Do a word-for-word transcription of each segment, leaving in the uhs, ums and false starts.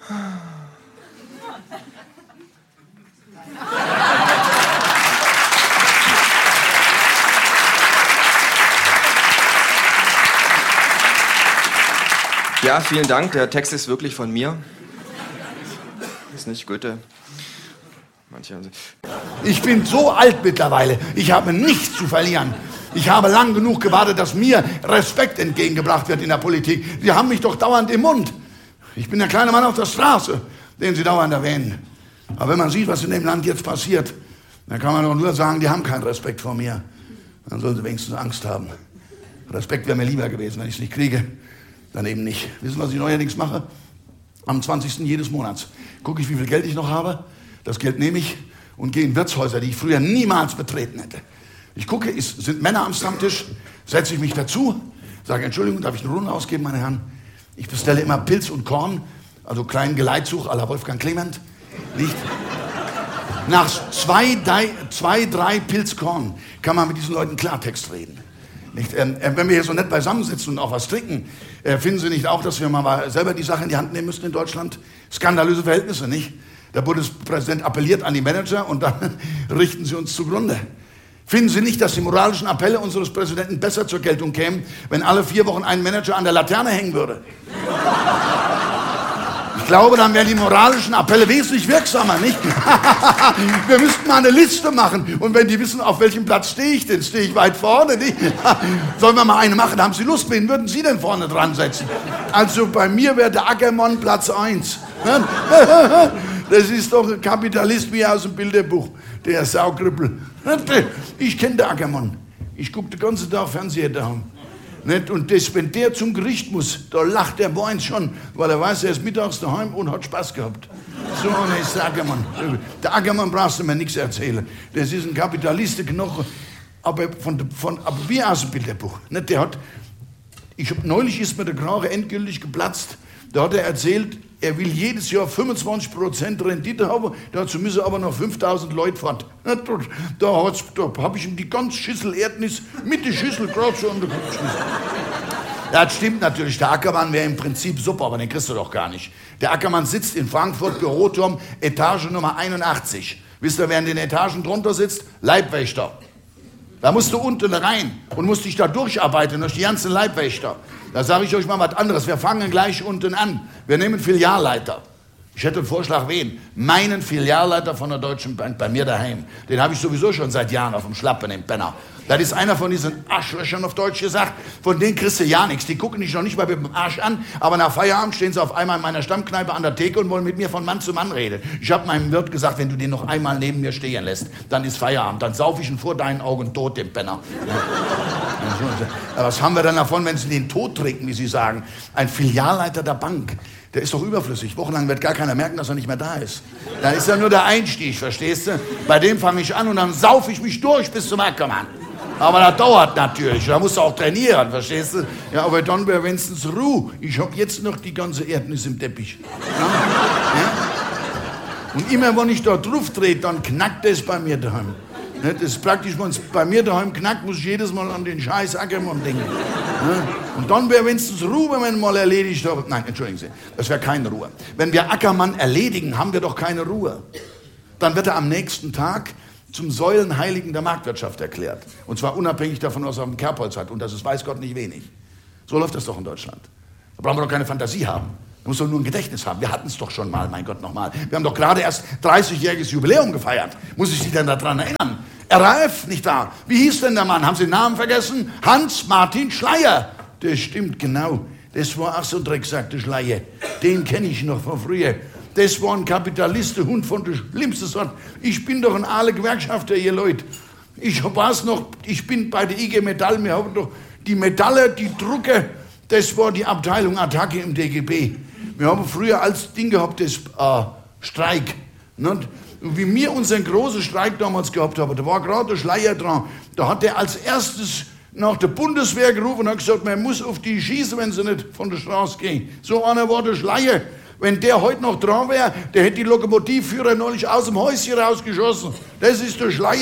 Ja, vielen Dank. Der Text ist wirklich von mir. Ist nicht Goethe. Manche haben sie. Ich bin so alt mittlerweile. Ich habe nichts zu verlieren. Ich habe lang genug gewartet, dass mir Respekt entgegengebracht wird in der Politik. Sie haben mich doch dauernd im Mund. Ich bin der kleine Mann auf der Straße, den Sie dauernd erwähnen. Aber wenn man sieht, was in dem Land jetzt passiert, dann kann man doch nur sagen, die haben keinen Respekt vor mir. Dann sollen sie wenigstens Angst haben. Respekt wäre mir lieber gewesen, wenn ich es nicht kriege. Dann eben nicht. Wissen Sie, was ich neuerdings mache? Am zwanzigsten jedes Monats gucke ich, wie viel Geld ich noch habe. Das Geld nehme ich und gehe in Wirtshäuser, die ich früher niemals betreten hätte. Ich gucke, es sind Männer am Stammtisch, setze ich mich dazu, sage, Entschuldigung, darf ich eine Runde ausgeben, meine Herren? Ich bestelle immer Pilz und Korn, also kleinen Geleitzug à la Wolfgang Clement. Nicht? Nach zwei, drei, zwei, drei Pilzkorn kann man mit diesen Leuten Klartext reden. Nicht? Ähm, wenn wir hier so nett beisammensitzen und auch was trinken, äh, finden Sie nicht auch, dass wir mal selber die Sache in die Hand nehmen müssen in Deutschland? Skandalöse Verhältnisse, nicht? Der Bundespräsident appelliert an die Manager und dann richten sie uns zugrunde. Finden Sie nicht, dass die moralischen Appelle unseres Präsidenten besser zur Geltung kämen, wenn alle vier Wochen ein Manager an der Laterne hängen würde? Ich glaube, dann wären die moralischen Appelle wesentlich wirksamer, nicht? Wir müssten mal eine Liste machen. Und wenn die wissen, auf welchem Platz stehe ich denn? Stehe ich weit vorne, nicht? Sollen wir mal eine machen? Haben Sie Lust? Wen würden Sie denn vorne dran setzen? Also bei mir wäre der Ackermann Platz eins. Das ist doch ein Kapitalist wie aus dem Bilderbuch, der Saukrüppel. Ich kenne den Ackermann. Ich gucke den ganzen Tag Fernseher daheim. Nicht? Und das, wenn der zum Gericht muss, da lacht der Boins schon, weil er weiß, er ist mittags daheim und hat Spaß gehabt. So einer ist der Ackermann. Der Ackermann brauchst du mir nichts erzählen. Das ist ein Kapitalistenknochen, aber, von, von, aber wie aus dem Bilderbuch. Nicht? Der hat, ich hab, neulich ist mir der Kragen endgültig geplatzt. Da hat er erzählt, er will jedes Jahr fünfundzwanzig Prozent Rendite haben, dazu müssen aber noch fünftausend Leute fort. Da, da, da habe ich ihm die ganze Schüssel Erdnis mit der Schüssel gerade so an der Kopf geschmissen. Ja, das stimmt natürlich, der Ackermann wäre im Prinzip super, aber den kriegst du doch gar nicht. Der Ackermann sitzt in Frankfurt, Büroturm, Etage Nummer einundachtzig. Wisst ihr, wer in den Etagen drunter sitzt? Leibwächter. Da musst du unten rein und musst dich da durcharbeiten durch die ganzen Leibwächter. Da sage ich euch mal was anderes. Wir fangen gleich unten an. Wir nehmen Filialleiter. Ich hätte einen Vorschlag, wen? Meinen Filialleiter von der Deutschen Bank bei mir daheim. Den habe ich sowieso schon seit Jahren auf dem Schlappen, den Penner. Das ist einer von diesen Arschlöchern auf Deutsch gesagt, von denen kriegst du ja nichts. Die gucken dich noch nicht mal mit dem Arsch an, aber nach Feierabend stehen sie auf einmal in meiner Stammkneipe an der Theke und wollen mit mir von Mann zu Mann reden. Ich habe meinem Wirt gesagt, wenn du den noch einmal neben mir stehen lässt, dann ist Feierabend. Dann sauf ich ihn vor deinen Augen tot, den Penner. Aber was haben wir dann davon, wenn sie den Tod trinken, wie sie sagen? Ein Filialleiter der Bank. Der ist doch überflüssig. Wochenlang wird gar keiner merken, dass er nicht mehr da ist. Da ist ja nur der Einstieg, verstehst du? Bei dem fange ich an und dann sauf ich mich durch bis zum Ackermann. Aber das dauert natürlich. Da musst du auch trainieren, verstehst du? Ja, aber dann wäre wenigstens Ruhe. Ich hab jetzt noch die ganze Erdnuss im Teppich. Ja? Ja? Und immer, wenn ich da drauf trete, dann knackt es bei mir daheim. Das ist praktisch, wenn es bei mir daheim knackt, muss ich jedes Mal an den scheiß Ackermann denken. Ja? Und dann wäre wenigstens Ruhe, wenn man ihn mal erledigt hat. Nein, entschuldigen Sie, das wäre keine Ruhe. Wenn wir Ackermann erledigen, haben wir doch keine Ruhe. Dann wird er am nächsten Tag zum Säulenheiligen der Marktwirtschaft erklärt. Und zwar unabhängig davon, was er auf dem Kerbholz hat. Und das ist, weiß Gott, nicht wenig. So läuft das doch in Deutschland. Da brauchen wir doch keine Fantasie haben. Man muss doch nur ein Gedächtnis haben. Wir hatten es doch schon mal, mein Gott, nochmal. Wir haben doch gerade erst dreißigjähriges Jubiläum gefeiert. Muss ich Sie denn daran erinnern? R A F, nicht wahr? Wie hieß denn der Mann? Haben Sie den Namen vergessen? Hans-Martin Schleyer. Das stimmt, genau. Das war auch so ein Drecksack, der Schleyer. Den kenne ich noch von früher. Das war ein Kapitalistenhund von der schlimmsten Sorte. Ich bin doch ein aller Gewerkschafter, ihr Leute. Ich weiß noch, ich bin bei der I G Metall, wir haben doch die Metalle, die Drucker, das war die Abteilung Attacke im D G B. Wir haben früher als Ding gehabt, das äh, Streik. Nicht? Und wie wir unseren großen Streik damals gehabt haben, da war gerade der Schleyer dran, da hat er als erstes nach der Bundeswehr gerufen und hat gesagt, man muss auf die schießen, wenn sie nicht von der Straße gehen. So einer war der Schleyer. Wenn der heute noch dran wäre, der hätte die Lokomotivführer neulich aus dem Häuschen rausgeschossen. Das ist der Schleyer.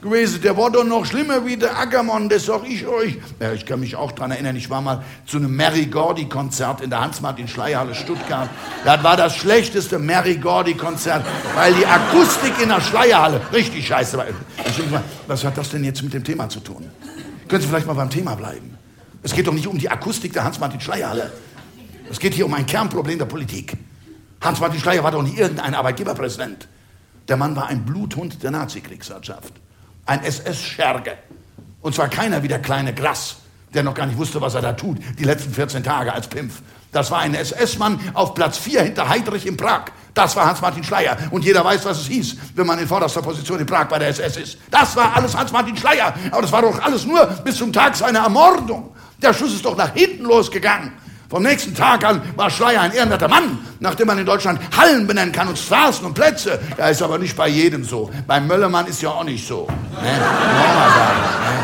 gewesen. Der war doch noch schlimmer wie der Ackermann, das sag ich euch. Ja, ich kann mich auch daran erinnern, ich war mal zu einem Mary Gordy-Konzert in der Hans-Martin-Schleyer-Halle Stuttgart. Das war das schlechteste Mary Gordy-Konzert, weil die Akustik in der Schleierhalle richtig scheiße war. Was hat das denn jetzt mit dem Thema zu tun? Können Sie vielleicht mal beim Thema bleiben? Es geht doch nicht um die Akustik der Hans-Martin-Schleyer-Halle. Es geht hier um ein Kernproblem der Politik. Hans-Martin Schleyer war doch nicht irgendein Arbeitgeberpräsident. Der Mann war ein Bluthund der Nazi-Kriegswirtschaft. Ein S S-Scherge. Und zwar keiner wie der kleine Grass, der noch gar nicht wusste, was er da tut, die letzten vierzehn Tage als Pimpf. Das war ein S S-Mann auf Platz vier hinter Heydrich in Prag. Das war Hans-Martin Schleyer. Und jeder weiß, was es hieß, wenn man in vorderster Position in Prag bei der S S ist. Das war alles Hans-Martin Schleyer. Aber das war doch alles nur bis zum Tag seiner Ermordung. Der Schuss ist doch nach hinten losgegangen. Vom nächsten Tag an war Schleyer ein ehrenwerter Mann, nachdem man in Deutschland Hallen benennen kann und Straßen und Plätze. Ja, ist aber nicht bei jedem so. Beim Möllermann ist ja auch nicht so. Ne? Mal sagen,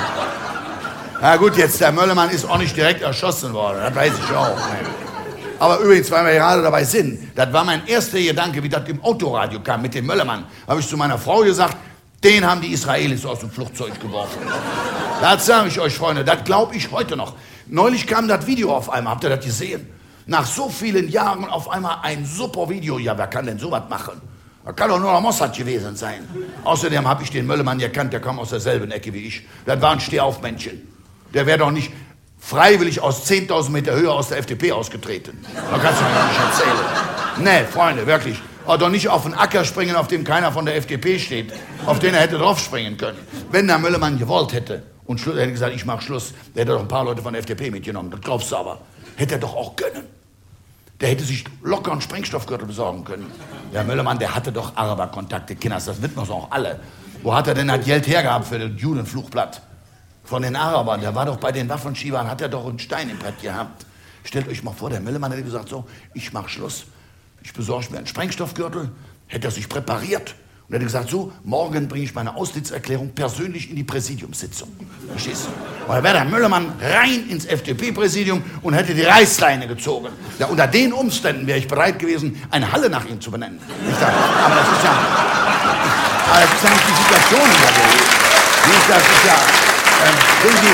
ne? Na gut, jetzt der Möllermann ist auch nicht direkt erschossen worden, das weiß ich auch. Ne? Aber übrigens, weil wir gerade dabei sind, das war mein erster Gedanke, wie das im Autoradio kam mit dem Möllermann. Habe ich zu meiner Frau gesagt, den haben die Israelis aus dem Flugzeug geworfen. Das sage ich euch, Freunde, das glaube ich heute noch. Neulich kam das Video auf einmal, habt ihr das gesehen? Nach so vielen Jahren auf einmal ein super Video. Ja, wer kann denn sowas machen? Das kann doch nur der Mossad gewesen sein. Außerdem habe ich den Möllermann gekannt, der kam aus derselben Ecke wie ich. Das war ein Stehaufmännchen. Der wäre doch nicht freiwillig aus zehntausend Meter Höhe aus der F D P ausgetreten. Da kannst du mir gar nicht erzählen. Nee, Freunde, wirklich. Aber doch nicht auf einen Acker springen, auf dem keiner von der F D P steht, auf den er hätte drauf springen können. Wenn der Möllermann gewollt hätte und er hätte gesagt, ich mach Schluss, der hätte doch ein paar Leute von der F D P mitgenommen, das glaubst du aber. Hätte er doch auch können. Der hätte sich locker einen Sprengstoffgürtel besorgen können. Der Möllermann, der hatte doch Araberkontakte, Kinders, das wissen wir auch alle. Wo hat er denn das Geld hergehabt für das Judenflugblatt? Von den Arabern, der war doch bei den Waffenschiebern, hat er doch einen Stein im Brett gehabt. Stellt euch mal vor, der Möllermann hätte gesagt, so, ich mach Schluss, ich besorge mir einen Sprengstoffgürtel, hätte er sich präpariert und hätte gesagt, so, morgen bringe ich meine Austrittserklärung persönlich in die Präsidiumssitzung. Verstehst du? Und da wäre der Möllermann rein ins F D P-Präsidium und hätte die Reißleine gezogen. Ja, unter den Umständen wäre ich bereit gewesen, eine Halle nach ihm zu benennen. Ich dachte, aber das ist ja, aber das ist ja nicht die Situation in der Welt. Nicht, das ist ja, ähm,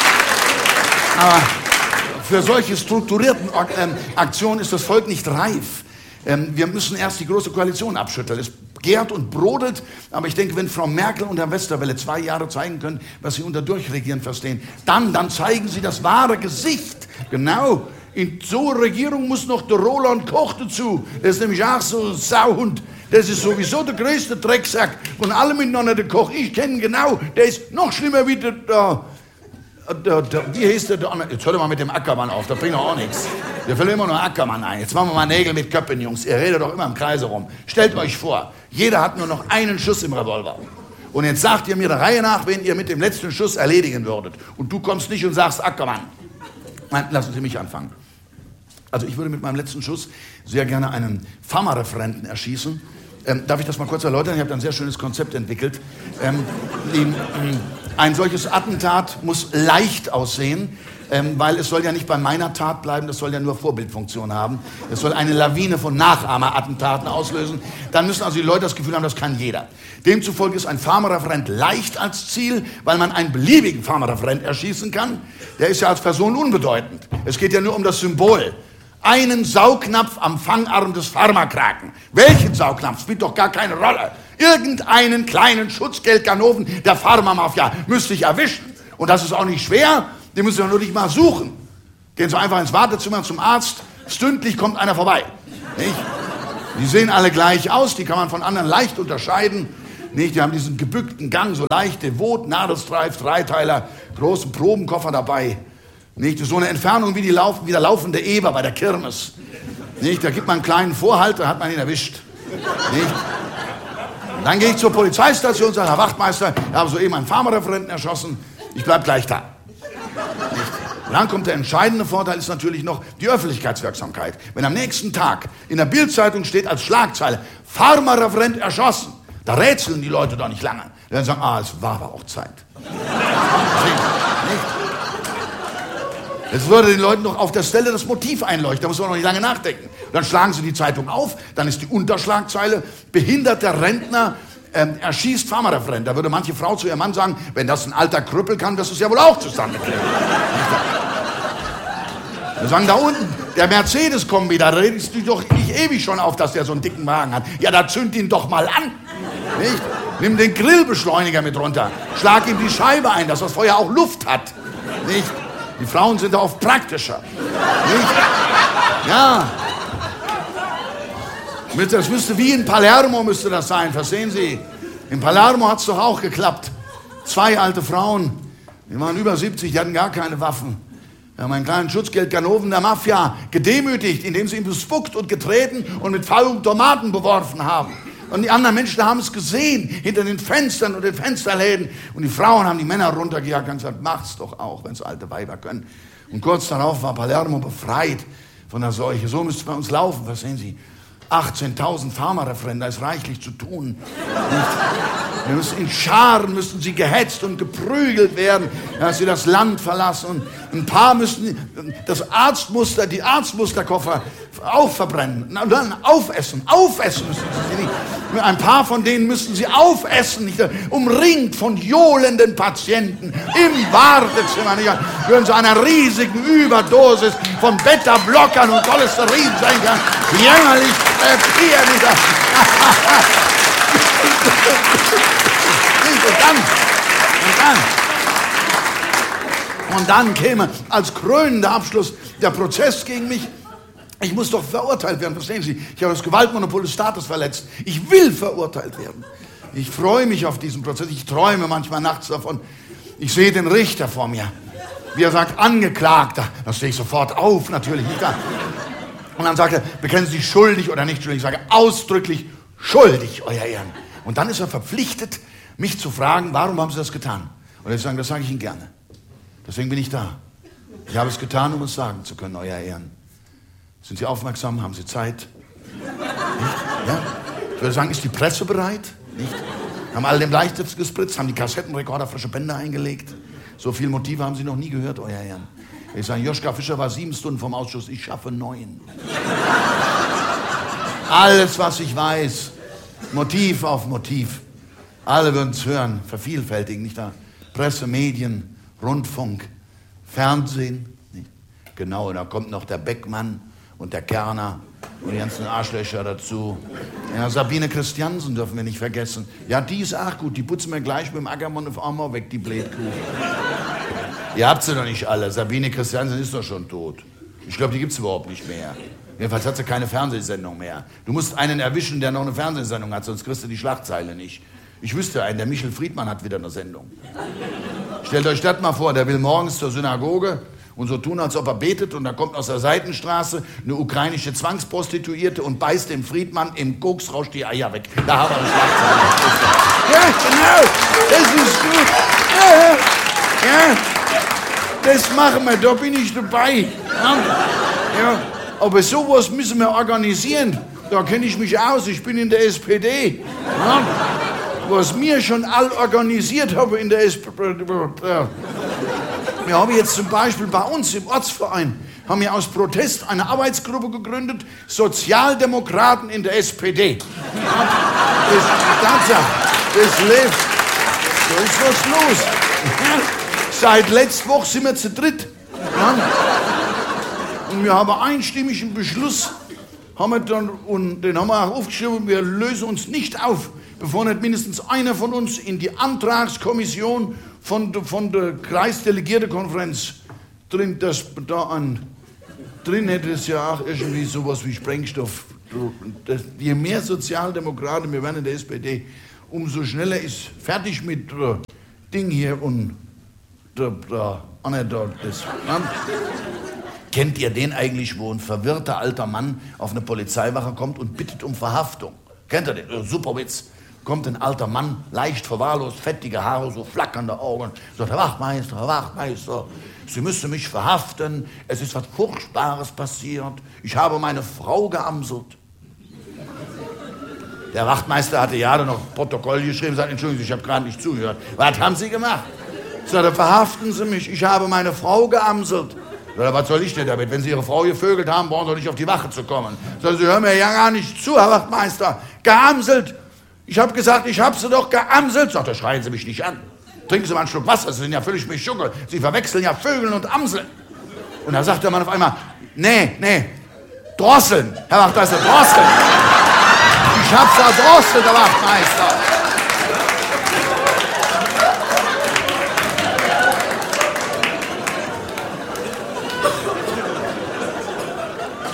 aber für solche strukturierten ähm, Aktionen ist das Volk nicht reif. Ähm, wir müssen erst die Große Koalition abschütteln. Es gärt und brodelt, aber ich denke, wenn Frau Merkel und Herr Westerwelle zwei Jahre zeigen können, was sie unter Durchregieren verstehen, dann, dann zeigen sie das wahre Gesicht. Genau. In so einer Regierung muss noch der Roland Koch dazu. Der ist nämlich auch so ein Sauhund. Das ist sowieso der größte Drecksack von allem miteinander, der Koch. Ich kenne ihn genau. Der ist noch schlimmer wie der, der, der, der wie heißt der, der andere? Jetzt hört er mal mit dem Ackermann auf, da bringt er auch nichts. Wir fällt immer nur Ackermann ein. Jetzt machen wir mal Nägel mit Köppen, Jungs. Ihr redet doch immer im Kreise rum. Stellt euch vor, jeder hat nur noch einen Schuss im Revolver. Und jetzt sagt ihr mir der Reihe nach, wen ihr mit dem letzten Schuss erledigen würdet. Und du kommst nicht und sagst Ackermann. Nein, lassen Sie mich anfangen. Also ich würde mit meinem letzten Schuss sehr gerne einen Pharmareferenten erschießen. Ähm, darf ich das mal kurz erläutern? Ich habe da ein sehr schönes Konzept entwickelt. Ähm, die, ähm, ein solches Attentat muss leicht aussehen, ähm, weil es soll ja nicht bei meiner Tat bleiben, das soll ja nur Vorbildfunktion haben. Es soll eine Lawine von Nachahmerattentaten auslösen. Dann müssen also die Leute das Gefühl haben, das kann jeder. Demzufolge ist ein Pharmareferent leicht als Ziel, weil man einen beliebigen Pharmareferent erschießen kann. Der ist ja als Person unbedeutend. Es geht ja nur um das Symbol. Einen Saugnapf am Fangarm des Pharmakraken. Welchen Saugnapf? Spielt doch gar keine Rolle. Irgendeinen kleinen Schutzgeldganoven der Pharmamafia müsste ich erwischen. Und das ist auch nicht schwer, den müssen wir nur nicht mal suchen. Gehen Sie einfach ins Wartezimmer zum Arzt, stündlich kommt einer vorbei. Nicht? Die sehen alle gleich aus, die kann man von anderen leicht unterscheiden. Nicht? Die haben diesen gebückten Gang, so leicht devot, Nadelstreif, Dreiteiler, großen Probenkoffer dabei. Nicht? So eine Entfernung wie, die Lauf, wie der laufende Eber bei der Kirmes. Nicht? Da gibt man einen kleinen Vorhalt, da hat man ihn erwischt. Nicht? Dann gehe ich zur Polizeistation und sage, Herr Wachtmeister, ich habe soeben einen Pharmareferenten erschossen, ich bleibe gleich da. Nicht? Und dann kommt der entscheidende Vorteil, ist natürlich noch die Öffentlichkeitswirksamkeit. Wenn am nächsten Tag in der Bildzeitung steht als Schlagzeile, Pharmareferent erschossen, da rätseln die Leute doch nicht lange. Dann sagen, ah, es war aber auch Zeit. Nicht? Es würde den Leuten noch auf der Stelle das Motiv einleuchten, da muss man noch nicht lange nachdenken. Dann schlagen sie die Zeitung auf, dann ist die Unterschlagzeile, behinderter Rentner ähm, erschießt Pharmareferent. Da würde manche Frau zu ihrem Mann sagen, wenn das ein alter Krüppel kann, wirst du es ja wohl auch zustande kriegen. Wir sagen da unten, der Mercedes-Kombi, da redest du doch nicht ewig schon auf, dass der so einen dicken Wagen hat. Ja, da zünd ihn doch mal an. Nicht? Nimm den Grillbeschleuniger mit runter. Schlag ihm die Scheibe ein, dass das Feuer auch Luft hat. Nicht? Die Frauen sind da oft praktischer. Nicht? Ja. Das müsste wie in Palermo müsste das sein, verstehen Sie? In Palermo hat es doch auch geklappt. Zwei alte Frauen, die waren über siebzig, die hatten gar keine Waffen. Wir haben einen kleinen Schutzgeldganoven der Mafia gedemütigt, indem sie ihn bespuckt und getreten und mit faulen Tomaten beworfen haben. Und die anderen Menschen haben es gesehen, hinter den Fenstern und den Fensterläden. Und die Frauen haben die Männer runtergejagt und gesagt, macht's doch auch, wenn es alte Weiber können. Und kurz darauf war Palermo befreit von der Seuche. So müsste es bei uns laufen, verstehen Sie? achtzehntausend Pharmareferenten, da ist reichlich zu tun. Wir müssen in Scharen müssen sie gehetzt und geprügelt werden, dass sie das Land verlassen. Und ein paar müssen das Arztmuster, die Arztmusterkoffer auch verbrennen, dann aufessen, aufessen müssen sie. Ein paar von denen müssen sie aufessen, nicht? Umringt von johlenden Patienten im Wartezimmer. Nicht? Würden zu einer riesigen Überdosis von Beta-Blockern und Cholesterinsenkern jämmerlich krepieren. Und dann, und dann, und dann käme als krönender Abschluss der Prozess gegen mich. Ich muss doch verurteilt werden, verstehen Sie? Ich habe das Gewaltmonopol des Staates verletzt. Ich will verurteilt werden. Ich freue mich auf diesen Prozess. Ich träume manchmal nachts davon. Ich sehe den Richter vor mir. Wie er sagt, Angeklagter. Da stehe ich sofort auf, natürlich nicht. Und dann sagt er, bekennen Sie sich schuldig oder nicht schuldig? Ich sage ausdrücklich schuldig, Euer Ehren. Und dann ist er verpflichtet, mich zu fragen, warum haben Sie das getan? Und ich sage, das sage ich Ihnen gerne. Deswegen bin ich da. Ich habe es getan, um es sagen zu können, Euer Ehren. Sind Sie aufmerksam? Haben Sie Zeit? Nicht? Ja? Ich würde sagen, ist die Presse bereit? Nicht? Haben alle den Bleistift gespritzt? Haben die Kassettenrekorder frische Bänder eingelegt? So viele Motive haben Sie noch nie gehört, Euer Ehren. Ich sage, Joschka Fischer war sieben Stunden vom Ausschuss, ich schaffe neun. Alles, was ich weiß, Motiv auf Motiv. Alle würden es hören, vervielfältigen, nicht da? Presse, Medien, Rundfunk, Fernsehen. Nicht? Genau, da kommt noch der Beckmann und der Kerner und die ganzen Arschlöcher dazu. Ja, Sabine Christiansen dürfen wir nicht vergessen. Ja, die ist auch gut, die putzen wir gleich mit dem Ackermann auf einmal weg, die Blätkuh. Ihr habt sie doch nicht alle. Sabine Christiansen ist doch schon tot. Ich glaube, die gibt es überhaupt nicht mehr. Jedenfalls hat sie keine Fernsehsendung mehr. Du musst einen erwischen, der noch eine Fernsehsendung hat, sonst kriegst du die Schlagzeile nicht. Ich wüsste einen, der Michel Friedmann hat wieder eine Sendung. Stellt euch das mal vor, der will morgens zur Synagoge und so tun, als ob er betet, und da kommt aus der Seitenstraße eine ukrainische Zwangsprostituierte und beißt dem Friedmann im Koksrausch die Eier weg. Da haben wir eine Schlagzeile. Ja, genau, das ist gut. Ja, ja. Das machen wir, da bin ich dabei. Ja, ja. Aber sowas müssen wir organisieren. Da kenne ich mich aus, ich bin in der S P D. Ja. Was wir schon all organisiert haben in der S P D. Ja. Wir haben jetzt zum Beispiel bei uns im Ortsverein, haben wir aus Protest eine Arbeitsgruppe gegründet, Sozialdemokraten in der S P D. Ja. Das, das, das lebt. Da ist was los. Ja. Seit letzter Woche sind wir zu dritt. Ja. Und wir haben einstimmig einen Beschluss, haben wir dann, und den haben wir auch aufgeschrieben, wir lösen uns nicht auf, bevor nicht mindestens einer von uns in die Antragskommission von, von der Kreisdelegiertenkonferenz drin, das da an, drin hätte es ja auch irgendwie sowas wie Sprengstoff. Das, je mehr Sozialdemokraten wir werden in der S P D, umso schneller ist fertig mit äh, Ding hier und da, da, da, das. Ja. Kennt ihr den eigentlich, wo ein verwirrter alter Mann auf eine Polizeiwache kommt und bittet um Verhaftung? Kennt ihr den? Super Witz. Kommt ein alter Mann, leicht verwahrlost, fettige Haare, so flackernde Augen. Sagt, Herr Wachtmeister, Herr Wachtmeister, Sie müssen mich verhaften. Es ist was Furchtbares passiert. Ich habe meine Frau geamselt. Der Wachtmeister hatte ja noch Protokoll geschrieben, sagt, entschuldigen Sie, ich habe gerade nicht zugehört. Was haben Sie gemacht? Sagt, verhaften Sie mich, ich habe meine Frau geamselt. Sagt, was soll ich denn damit? Wenn Sie Ihre Frau gevögelt haben, brauchen Sie nicht auf die Wache zu kommen. Sagt, Sie hören mir ja gar nicht zu, Herr Wachtmeister. Geamselt. Ich habe gesagt, ich habe sie doch geamselt. Sagt er, schreien Sie mich nicht an. Trinken Sie mal einen Schluck Wasser, Sie sind ja völlig Mischugge. Sie verwechseln ja Vögeln und Amseln. Und da sagt der Mann auf einmal, nee, nee, drosseln. Herr Wachtmeister, drosseln. Ich hab's erdrosselt, Herr Wachtmeister.